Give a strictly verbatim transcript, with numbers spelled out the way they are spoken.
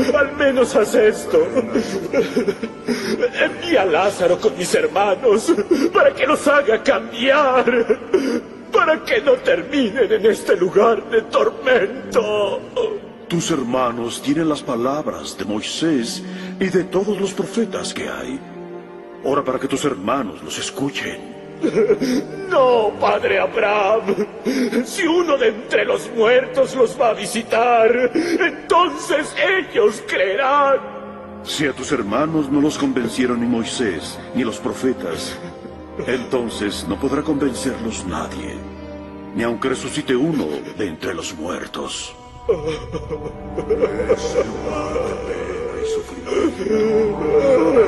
al menos haz esto. Envía a Lázaro con mis hermanos para que los haga cambiar, para que no terminen en este lugar de tormento. Tus hermanos tienen las palabras de Moisés y de todos los profetas que hay. Ora para que tus hermanos los escuchen. No, padre Abraham. Si uno de entre los muertos los va a visitar, entonces ellos creerán. Si a tus hermanos no los convencieron ni Moisés ni los profetas, entonces no podrá convencerlos nadie, ni aunque resucite uno de entre los muertos. Es lugar de pena y sufrimiento.